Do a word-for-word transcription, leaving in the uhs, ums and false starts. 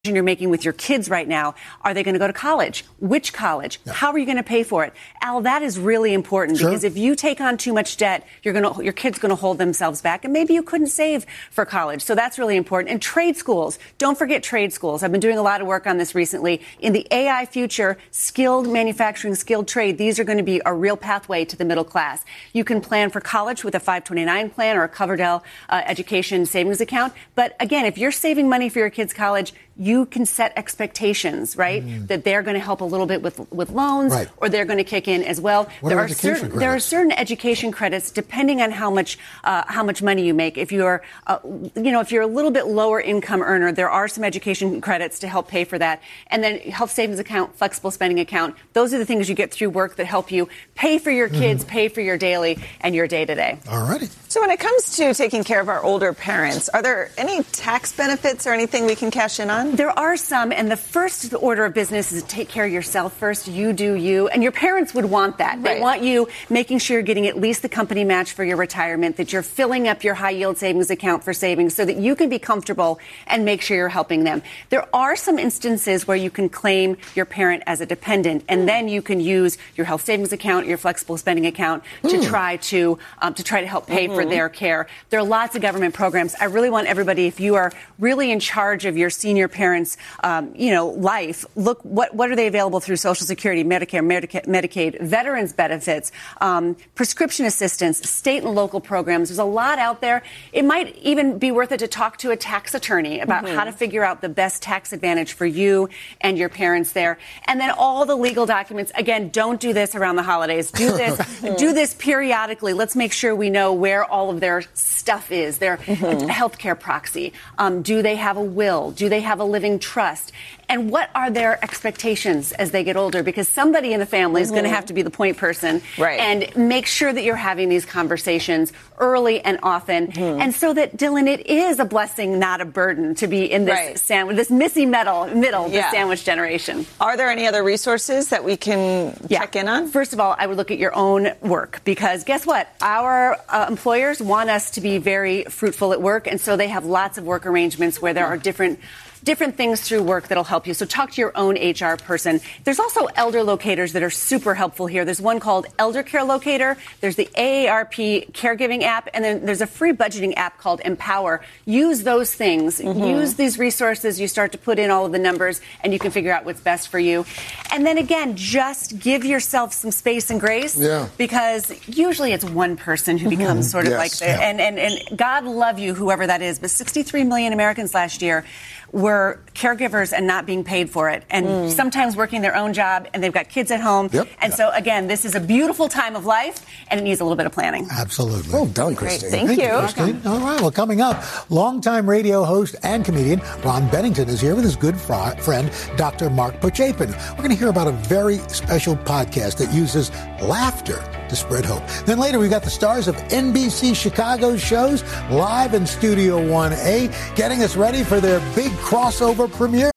you're making with your kids right now. Are they going to go to college? Which college? Yeah. How are you going to pay for it? Al, that is really important sure. because if you take on too much debt, you're going to, your kid's going to hold themselves back, and maybe you couldn't save for college. So that's really important. And trade schools. Don't forget trade schools. I've been doing a lot of work on this recently. In the A I future, skilled manufacturing, skilled trade, these are going to be a real pathway to the middle class. You can plan for college with a five twenty-nine plan or a Coverdell uh, education savings account. But again, if you're saving money for your kids' college, you can set expectations, right? Mm. That they're going to help a little bit with with loans, right. or they're going to kick in as well. What there are are education certain credits? there are certain education credits depending on how much uh, how much money you make. If you're uh, you know if you're a little bit lower income earner, there are some education credits to help pay for that. And then health savings account, flexible spending account. Those are the things you get through work that help you pay for your kids, mm. pay for your daily and your day to day. All righty. So when it comes to taking care of our older parents, are there any tax benefits or anything we can cash in on? There are some. And the first order of business is to take care of yourself first. You do you. And your parents would want that. Right. They want you making sure you're getting at least the company match for your retirement, that you're filling up your high yield savings account for savings so that you can be comfortable and make sure you're helping them. There are some instances where you can claim your parent as a dependent, and mm. then you can use your health savings account, your flexible spending account to mm. try to um, to try to help pay mm-hmm. for their care. There are lots of government programs. I really want everybody, if you are really in charge of your senior parents' um, you know, life, look, what, what are they available through Social Security, Medicare, Medica- Medicaid, veterans benefits, um, prescription assistance, state and local programs. There's a lot out there. It might even be worth it to talk to a tax attorney about mm-hmm. how to figure out the best tax advantage for you and your parents there. And then all the legal documents. Again, don't do this around the holidays. Do this, do this periodically. Let's make sure we know where all of their stuff is, their mm-hmm. healthcare proxy. Um, do they have a will? Do they have a living trust? And what are their expectations as they get older? Because somebody in the family is mm-hmm. going to have to be the point person. Right. And make sure that you're having these conversations early and often. Mm-hmm. And so that, Dylan, it is a blessing, not a burden, to be in this right. sandwich, this messy middle, middle, yeah. the sandwich generation. Are there any other resources that we can yeah. check in on? First of all, I would look at your own work, because guess what? Our uh, employers want us to be very fruitful at work. And so they have lots of work arrangements where there are different different things through work that'll help you. So talk to your own H R person. There's also elder locators that are super helpful here. There's one called Elder Care Locator. There's the A A R P caregiving app. And then there's a free budgeting app called Empower. Use those things. Mm-hmm. Use these resources. You start to put in all of the numbers and you can figure out what's best for you. And then again, just give yourself some space and grace. Yeah. Because usually it's one person who becomes sort of yes. like the, yeah. and, and, and God love you, whoever that is. But sixty-three million Americans last year were caregivers and not being paid for it, and mm. sometimes working their own job, and they've got kids at home. Yep. And yep. so, again, this is a beautiful time of life, and it needs a little bit of planning. Absolutely. Well done, Christine. Great. Thank, Thank you. you, Christine. All right. Well, coming up, longtime radio host and comedian Ron Bennington is here with his good fr- friend, Doctor Mark Pochapin. We're going to hear about a very special podcast that uses laughter to spread hope. Then later, we've got the stars of N B C Chicago's shows live in Studio one A, getting us ready for their big crossover premiere.